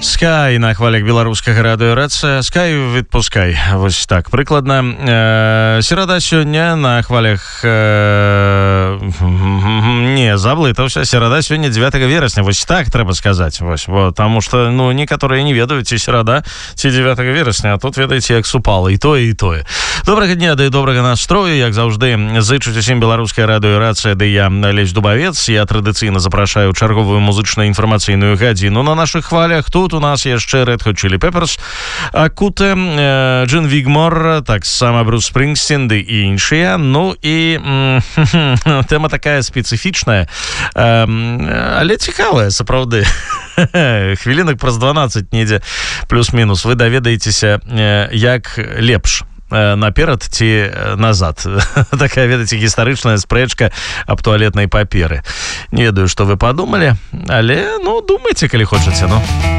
Скай на хвалях беларускага радыё Рацыя. Скай відпускай. Вось так, прыкладна. Серада сёння на хвалях... Не, заблытаўся. Серада сёння 9 верасня. Вось так трэба сказаць. Вось, потому что, некаторыя не ведаюць, ці серада, ці 9 верасня, а тут ведаеце, як супала. І тое, і тое. Добрага дня, да і добрага настрою. Як заўжды, зычуць усім беларуская радыё Рацыя, ды я, Лесь Дубавец. Я традыцыйна запрашаю чарговую музычна-інфармацыйную гадзіну на нашых хвалях. Тут у нас яшчэ Red Hot Chili Peppers, Акуте, Джин Вігмор, таксама Брюс Спрінгстін, ды і іншыя. Ну і тэма такая спецыфічная, але цікавая, сапраўды. Хвілінак праз 12 недзе плюс-мінус вы даведаецеся, як лепш наперад ці назад. Такая, ведаеце, гістарычная спрэчка аб туалетнай паперы. Не ведаю, што вы падумалі, але, думайце, калі хочаце,